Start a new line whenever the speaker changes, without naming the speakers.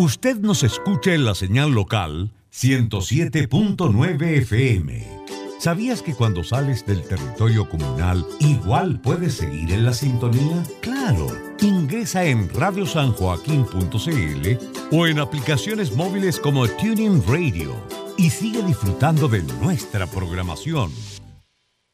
Usted nos escucha en la señal local 107.9 FM. ¿Sabías que cuando sales del territorio comunal igual puedes seguir en la sintonía? ¡Claro! Ingresa en radiosanjoaquin.cl o en aplicaciones móviles como TuneIn Radio y sigue disfrutando de nuestra programación.